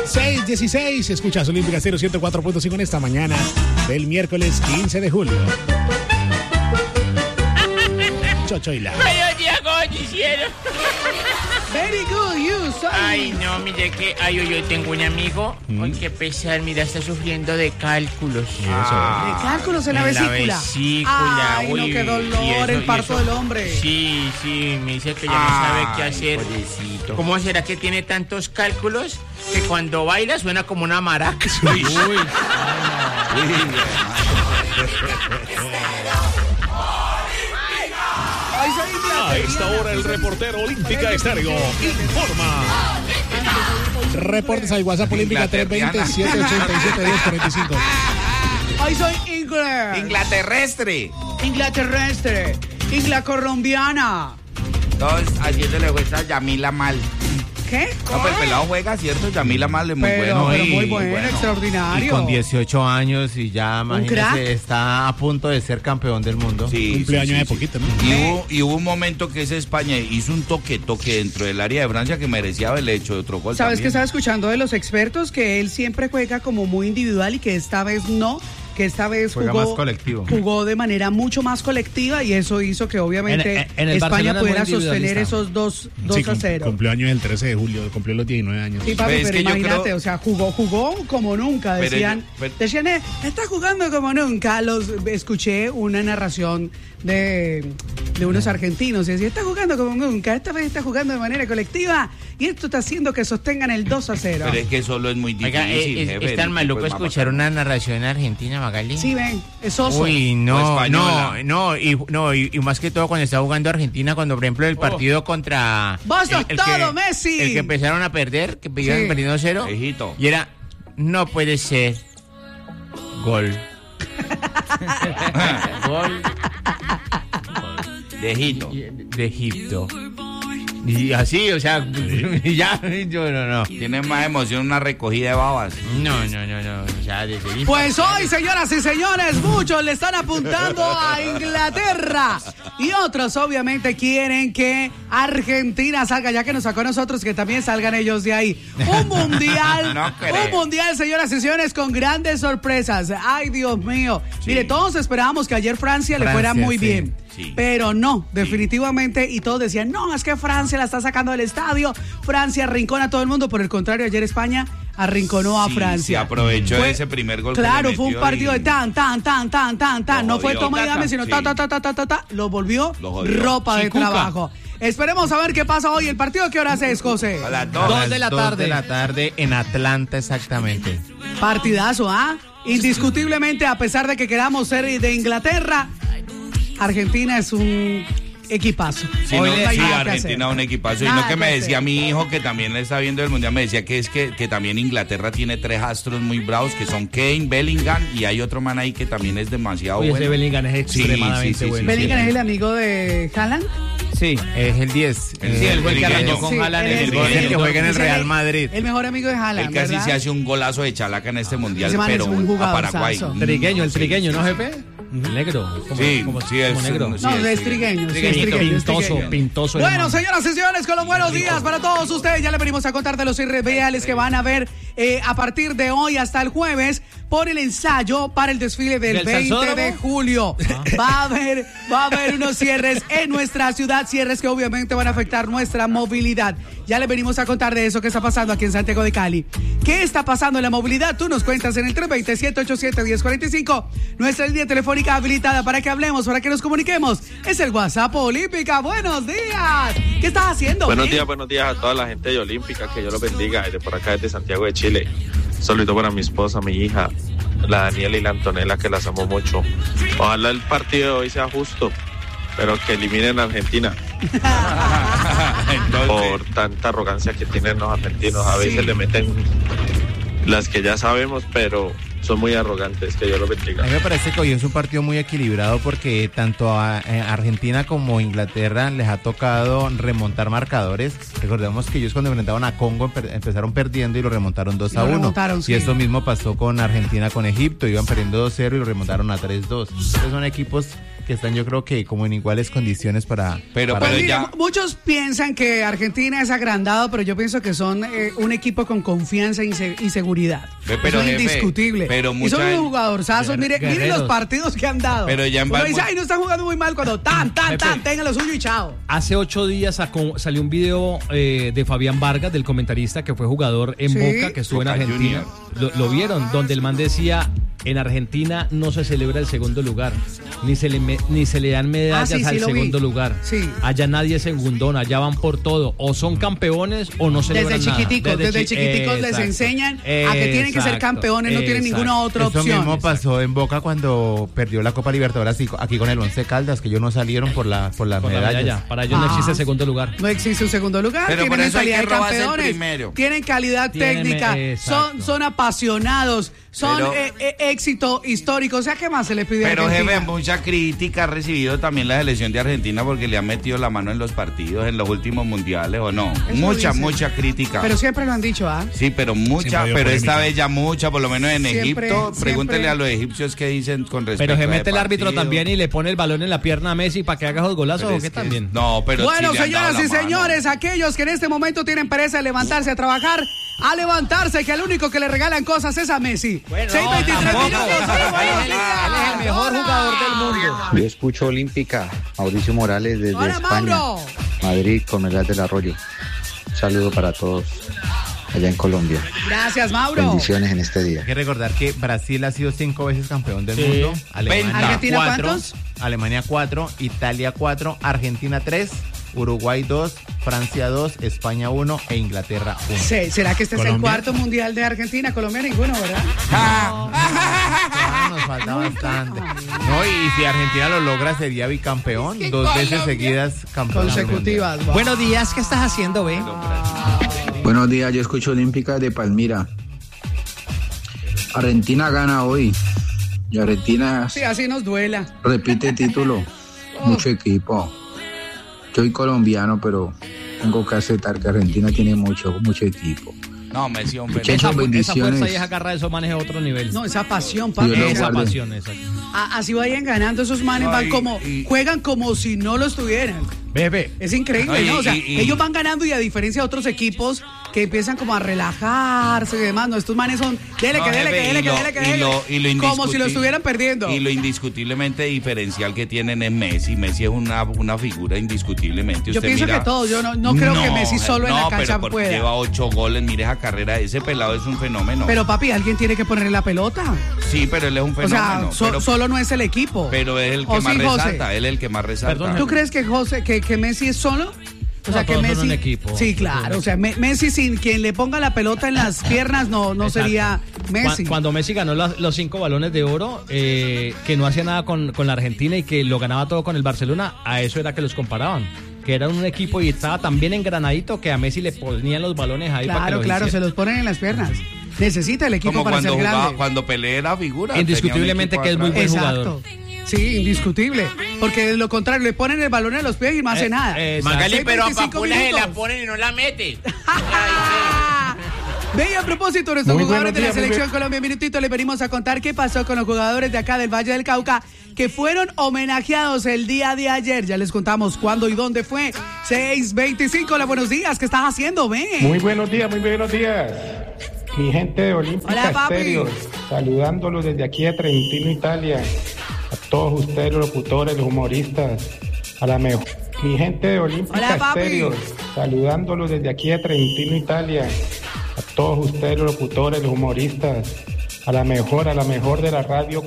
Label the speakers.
Speaker 1: 6:16, escuchas Olímpica 104.5 en esta mañana del miércoles 15 de julio. Chocho y la.
Speaker 2: Buenos días, noticiero.
Speaker 3: Very good, you, son.
Speaker 2: Ay, no, mire que yo tengo un amigo. Ay, qué pesar, mira, está sufriendo de cálculos.
Speaker 3: ¿De cálculos en la vesícula?
Speaker 2: vesícula.
Speaker 3: Ay, no, qué dolor, el parto del hombre.
Speaker 2: Sí, me dice que ya no sabe qué hacer. Pobrecito. ¿Cómo será que tiene tantos cálculos que cuando baila suena como una maraca?
Speaker 1: Uy. A esta hora el reportero Olímpica Estéreo informa. Reportes al WhatsApp Olímpica 320-787-1045.
Speaker 3: Hoy soy
Speaker 4: Inglaterrestre.
Speaker 3: Inglacolombiana.
Speaker 4: Todos haciéndole jueza a Yamila Mal.
Speaker 3: ¿Qué?
Speaker 4: No, pues el pelado juega, ¿cierto? Yamila Mal es muy
Speaker 3: Pero
Speaker 4: bueno.
Speaker 3: muy bueno, extraordinario.
Speaker 5: Y con 18 años y ya,
Speaker 3: crack.
Speaker 5: imagínese, está a punto de ser campeón del mundo.
Speaker 4: Sí,
Speaker 1: Cumpleaños
Speaker 4: sí,
Speaker 1: de
Speaker 4: sí.
Speaker 1: poquito, ¿no?
Speaker 4: Y hubo un momento que esa España hizo un toque dentro del área de Francia que merecía haberle hecho otro gol.
Speaker 3: ¿Sabes
Speaker 4: también.
Speaker 3: que estaba escuchando de los expertos? Que él siempre juega como muy individual y que esta vez no. Que esta vez
Speaker 5: Juega
Speaker 3: jugó,
Speaker 5: más colectivo.
Speaker 3: jugó de manera mucho más colectiva y eso hizo que obviamente
Speaker 5: En el
Speaker 3: España
Speaker 5: Barcelona
Speaker 3: pudiera
Speaker 5: es muy
Speaker 3: sostener
Speaker 5: individualista.
Speaker 3: esos 2-0.
Speaker 1: Cumpleaños el 13 de julio, cumplió los 19 años.
Speaker 3: Sí, papi,
Speaker 4: Pues es
Speaker 3: pero
Speaker 4: que yo
Speaker 3: imagínate,
Speaker 4: creo-
Speaker 3: o sea, jugó como nunca,
Speaker 4: Pero
Speaker 3: decían,
Speaker 4: yo-
Speaker 3: está jugando como nunca. Escuché una narración de unos argentinos y decía, está jugando como nunca, esta vez está jugando de manera colectiva y esto está haciendo que sostengan el 2-0.
Speaker 4: Pero es que solo es muy difícil.
Speaker 2: Oiga,
Speaker 4: jefe,
Speaker 2: es tan
Speaker 4: el
Speaker 2: maluco
Speaker 4: equipo es más
Speaker 2: escuchar
Speaker 4: bacano.
Speaker 2: una narración argentina, Magali.
Speaker 3: Sí, ven, es oso.
Speaker 2: Uy,
Speaker 4: O
Speaker 2: no,
Speaker 4: española.
Speaker 2: y más que todo cuando está jugando Argentina, cuando por ejemplo el partido contra...
Speaker 3: ¡Vos sos todo, Messi!
Speaker 2: El que empezaron a perder, que iban
Speaker 3: Sí.
Speaker 2: perdiendo 0.
Speaker 4: Hijito.
Speaker 2: Y era, no puede ser. Gol. Gol
Speaker 4: De Egipto.
Speaker 2: de Egipto. Y así, o sea, y ya, yo no.
Speaker 4: Tiene más emoción una recogida de babas.
Speaker 2: No, o sea, desde ahí.
Speaker 3: Pues hoy, señoras y señores, muchos le están apuntando a Inglaterra y otros obviamente quieren que Argentina salga, ya que nos sacó a nosotros, que también salgan ellos de ahí. Un mundial,
Speaker 4: No creo.
Speaker 3: un mundial, señoras y señores, con grandes sorpresas. Ay, Dios mío.
Speaker 4: Sí.
Speaker 3: Mire, todos esperábamos que ayer Francia le fuera muy
Speaker 2: sí.
Speaker 3: bien.
Speaker 4: Sí.
Speaker 3: Pero no, definitivamente, y todos decían, no, es que Francia la está sacando del estadio, Francia arrincona a todo el mundo, por el contrario, ayer España arrinconó a
Speaker 4: Sí,
Speaker 3: Francia.
Speaker 4: se aprovechó
Speaker 3: Fue-
Speaker 4: de ese primer gol que
Speaker 3: Claro,
Speaker 4: le
Speaker 3: fue un
Speaker 4: metió
Speaker 3: partido
Speaker 4: y-
Speaker 3: de tan, no fue
Speaker 4: jodió.
Speaker 3: toma y dame, sino
Speaker 4: Sí.
Speaker 3: lo volvió
Speaker 4: Lo jodió.
Speaker 3: ropa de
Speaker 2: Chicuca.
Speaker 3: trabajo. Esperemos a ver qué pasa hoy. ¿El partido qué horas es, José?
Speaker 4: A las
Speaker 5: 2
Speaker 4: 2.
Speaker 5: de la
Speaker 2: 2
Speaker 5: tarde.
Speaker 2: de la tarde en Atlanta, exactamente.
Speaker 3: Partidazo, ¿ah? Indiscutiblemente, a pesar de que queramos ser de Inglaterra, Argentina es un equipazo.
Speaker 4: Sí,
Speaker 3: Hoy
Speaker 4: no,
Speaker 3: no hay
Speaker 4: sí,
Speaker 3: nada que
Speaker 4: Argentina
Speaker 3: hacer.
Speaker 4: un equipazo. Y
Speaker 3: Nada
Speaker 4: no que me
Speaker 3: que
Speaker 4: decía
Speaker 3: hacer.
Speaker 4: mi hijo, que también le está viendo el mundial, me decía que es que también Inglaterra tiene 3 astros muy bravos, que son Kane, Bellingham, y hay otro man ahí que también es demasiado
Speaker 5: Uy, ese
Speaker 4: bueno.
Speaker 5: Bellingham es
Speaker 4: Sí,
Speaker 5: extremadamente
Speaker 4: sí,
Speaker 5: bueno.
Speaker 3: Bellingham es el amigo de Haaland.
Speaker 5: Sí.
Speaker 2: Es el 10.
Speaker 4: Sí, el
Speaker 2: que arrancó
Speaker 4: trigueño.
Speaker 2: con
Speaker 3: Sí,
Speaker 2: Haaland
Speaker 3: él
Speaker 2: en
Speaker 3: es
Speaker 2: el gol, el que juega en el
Speaker 3: es
Speaker 2: Real Madrid.
Speaker 3: El mejor amigo de Haaland.
Speaker 4: Él casi
Speaker 3: ¿verdad?
Speaker 4: se hace un golazo de chalaca en este mundial,
Speaker 3: Ese man es
Speaker 4: pero
Speaker 3: un
Speaker 4: a
Speaker 3: jugadorzazo.
Speaker 4: Paraguay.
Speaker 5: El trigueño, ¿no, jefe? El negro.
Speaker 4: Sí, sí, es
Speaker 5: negro.
Speaker 4: un- sí,
Speaker 3: No,
Speaker 4: es
Speaker 3: es trigueño, sí, es
Speaker 5: Trigueñito,
Speaker 3: trigueño, es
Speaker 5: pintoso,
Speaker 3: trigueño.
Speaker 5: pintoso.
Speaker 3: Bueno,
Speaker 5: hermano.
Speaker 3: señoras y señores, con los buenos días para todos ustedes. Ya le venimos a contar de los irreales que van a ver a partir de hoy hasta el jueves por el ensayo para el desfile del
Speaker 5: ¿Del
Speaker 3: 20 de
Speaker 5: Salsódromo?
Speaker 3: julio. Va a haber unos cierres en nuestra ciudad, cierres que obviamente van a afectar nuestra movilidad. Ya le venimos a contar de eso que está pasando aquí en Santiago de Cali. ¿Qué está pasando en la movilidad? Tú nos cuentas en el 320-787-1045. Nuestra línea telefónica habilitada para que hablemos, para que nos comuniquemos. Es el WhatsApp Olímpica. ¡Buenos días! ¿Qué estás haciendo?
Speaker 6: Buenos
Speaker 3: eh?
Speaker 6: días a toda la gente de Olímpica, que Dios los bendiga, desde por acá, desde Santiago de Chile. Saludito para mi esposa, mi hija, la Daniela y la Antonella, que las amo mucho. Ojalá el partido de hoy sea justo, pero que eliminen a Argentina
Speaker 4: Entonces,
Speaker 6: por tanta arrogancia que tienen los argentinos. A veces le meten las que ya sabemos, pero son muy arrogantes. Que Dios los bendiga.
Speaker 2: A mí me parece que hoy es un partido muy equilibrado porque tanto a Argentina como Inglaterra les ha tocado remontar marcadores. Recordemos que ellos cuando enfrentaron a Congo empezaron perdiendo y lo remontaron 2-1.
Speaker 3: remontaron, sí.
Speaker 2: Y esto mismo pasó con Argentina con Egipto, iban perdiendo 2-0 y lo remontaron a 3-2. Entonces son equipos que están yo creo que como en iguales condiciones para...
Speaker 4: Pero
Speaker 3: Mira, muchos piensan que Argentina es agrandado, pero yo pienso que son un equipo con confianza y seguridad.
Speaker 4: Pero,
Speaker 3: eso es
Speaker 4: jefe,
Speaker 3: indiscutible.
Speaker 4: pero
Speaker 3: y son unos jugadorzazos. Mire los partidos que han dado.
Speaker 4: Pero ya
Speaker 3: uno dice, ay, no están jugando muy mal cuando tan, tengan lo suyo y chao.
Speaker 5: Hace 8 días salió un video de Fabián Vargas, del comentarista que fue jugador en Boca, que estuvo en Argentina. Lo vieron, donde el man decía, en Argentina no se celebra el segundo lugar, ni se le dan medallas al segundo lugar.
Speaker 3: Sí.
Speaker 5: Allá nadie es segundón, allá van por todo. O son campeones o no celebran
Speaker 3: desde chiquiticos,
Speaker 5: nada.
Speaker 3: Desde chiquiticos les enseñan a que tienen que ser campeones, no tienen ninguna otra opción.
Speaker 2: Eso mismo pasó en Boca cuando perdió la Copa Libertadores aquí con el Once Caldas, que ellos no salieron por las medallas.
Speaker 5: Para ellos no existe segundo lugar.
Speaker 3: No existe un segundo lugar.
Speaker 4: Pero
Speaker 3: tienen
Speaker 4: por eso hay
Speaker 3: mentalidad
Speaker 4: que
Speaker 3: de
Speaker 4: robarse el
Speaker 3: campeones,
Speaker 4: primero.
Speaker 3: tienen calidad técnica, son apasionados, son éxito histórico. O sea, ¿qué más se le pide a Argentina?
Speaker 4: Pero jefe, mucha crítica ha recibido también la selección de Argentina porque le han metido la mano en los partidos, en los últimos mundiales, ¿o no?
Speaker 3: Eso
Speaker 4: Mucha crítica.
Speaker 3: Pero siempre lo han dicho, ¿ah?
Speaker 4: Sí, pero mucha, pero esta vez ya mucha, por lo menos en Egipto. Pregúntele a los egipcios qué dicen con respecto a
Speaker 5: Pero se mete el
Speaker 4: partido.
Speaker 5: árbitro también y le pone el balón en la pierna a Messi para que haga esos golazos, ¿o qué también?
Speaker 4: No, pero
Speaker 3: bueno,
Speaker 4: sí le han dado
Speaker 3: señoras y
Speaker 4: la mano.
Speaker 3: señores, aquellos que en este momento tienen pereza de levantarse a trabajar, a levantarse, que al único que le regalan cosas es a Messi.
Speaker 5: Bueno,
Speaker 3: 6:23 minutos.
Speaker 5: Él es el mejor jugador del mundo.
Speaker 7: Yo escucho Olímpica, Mauricio Morales desde
Speaker 3: Hola,
Speaker 7: España,
Speaker 3: Mauro.
Speaker 7: Madrid, Comunidad del Arroyo. Un saludo para todos allá en Colombia.
Speaker 3: Gracias, Mauro.
Speaker 7: Bendiciones en este día.
Speaker 2: Hay que recordar que Brasil ha sido 5 veces campeón del mundo.
Speaker 3: ¿Argentina
Speaker 2: 4,
Speaker 3: cuántos?
Speaker 2: Alemania 4, Italia 4, Argentina 3, Uruguay 2, Francia 2, España 1 e Inglaterra 1.
Speaker 3: Sí, ¿será que este es el cuarto mundial de Argentina? Colombia ninguno, ¿verdad?
Speaker 2: Nos falta bastante. No, y si Argentina lo logra sería bicampeón, 2 veces seguidas campeón.
Speaker 3: Consecutivas. Wow.
Speaker 8: Buenos días, ¿qué estás haciendo, ve?
Speaker 9: Buenos días, yo escucho Olímpica de Palmira. Argentina gana hoy. Y Argentina
Speaker 3: Sí, así nos duela.
Speaker 9: repite título. Mucho equipo. Soy colombiano, pero tengo que aceptar que Argentina tiene mucho equipo.
Speaker 4: No, Messi, hombre.
Speaker 9: Muchachos,
Speaker 5: Esa
Speaker 9: bendiciones.
Speaker 5: fuerza y esa garra de esos manes es otro nivel.
Speaker 3: No, esa pasión, papi.
Speaker 9: Dios lo
Speaker 5: Esa
Speaker 9: guarde.
Speaker 5: pasión, exacto.
Speaker 3: Así vayan ganando, esos manes van como, juegan como si no lo estuvieran.
Speaker 5: Bebe.
Speaker 3: Es increíble,
Speaker 4: No,
Speaker 3: ¿no? O sea,
Speaker 4: y-
Speaker 3: ellos van ganando y a diferencia de otros equipos que empiezan como a relajarse y demás, no, estos manes son, dele,
Speaker 4: No,
Speaker 3: que dele,
Speaker 4: jefe,
Speaker 3: que dele, que dele, que dele.
Speaker 4: y lo
Speaker 3: como si lo estuvieran perdiendo.
Speaker 4: Y lo indiscutiblemente diferencial que tienen es Messi. Messi es una figura indiscutiblemente.
Speaker 3: Yo
Speaker 4: Usted
Speaker 3: pienso
Speaker 4: mira-
Speaker 3: que todos, yo no creo que Messi solo en la cancha
Speaker 4: pero porque
Speaker 3: pueda.
Speaker 4: lleva 8 goles, mire esa carrera, ese pelado es un fenómeno.
Speaker 3: Pero papi, alguien tiene que ponerle la pelota.
Speaker 4: Sí, pero él es un
Speaker 3: O
Speaker 4: fenómeno.
Speaker 3: sea,
Speaker 4: pero,
Speaker 3: solo no es el equipo.
Speaker 4: pero es el que
Speaker 3: ¿O
Speaker 4: más
Speaker 3: sí, José?
Speaker 4: resalta, él es el que más resalta.
Speaker 5: Perdón,
Speaker 3: ¿Tú crees que que Messi es solo? O sea,
Speaker 5: No,
Speaker 3: que
Speaker 5: todos son
Speaker 3: Messi.
Speaker 5: un equipo.
Speaker 3: Sí, claro. O sea, Messi sin quien le ponga la pelota en las piernas no
Speaker 5: Exacto.
Speaker 3: sería Messi.
Speaker 5: Cuando Messi ganó los 5 balones de oro, que no hacía nada con la Argentina y que lo ganaba todo con el Barcelona, a eso era que los comparaban. Que era un equipo y estaba tan bien engranadito que a Messi le ponían los balones ahí para que
Speaker 3: Claro,
Speaker 5: los
Speaker 3: claro, se
Speaker 5: hiciera.
Speaker 3: los ponen en las piernas. Necesita el equipo
Speaker 4: Como
Speaker 3: para
Speaker 4: cuando
Speaker 3: ser
Speaker 4: jugaba,
Speaker 3: grande.
Speaker 4: cuando Pelé era figura.
Speaker 5: Indiscutiblemente
Speaker 4: tenía un
Speaker 5: que es muy
Speaker 4: equipo
Speaker 5: buen
Speaker 4: atrás.
Speaker 5: jugador.
Speaker 3: Sí, indiscutible. Porque de lo contrario, le ponen el balón en los pies y no hace nada.
Speaker 5: Magali,
Speaker 3: pero a Papula se la
Speaker 1: ponen y no la meten.
Speaker 3: Ve, y a propósito, nuestros
Speaker 10: Muy
Speaker 3: jugadores
Speaker 10: buenos
Speaker 3: de la
Speaker 10: días, muy
Speaker 3: selección Colombia, minutito, le venimos a contar qué pasó con los jugadores de acá del Valle del Cauca que fueron homenajeados el día de ayer. Ya les contamos cuándo y dónde fue. 6:25, hola, buenos días. ¿Qué estás haciendo, ven?
Speaker 10: Muy buenos días, muy buenos días. Mi gente de Olímpica
Speaker 3: Hola, papi.
Speaker 10: Estéreo, saludándolos desde aquí a Trentino, Italia. A todos ustedes, los locutores, los humoristas, a la mejor. Mi gente de Olímpica
Speaker 3: Hola, papi.
Speaker 10: Estéreo, saludándolos desde aquí a Trentino, Italia. A todos ustedes, los locutores, los humoristas, a la mejor de la radio.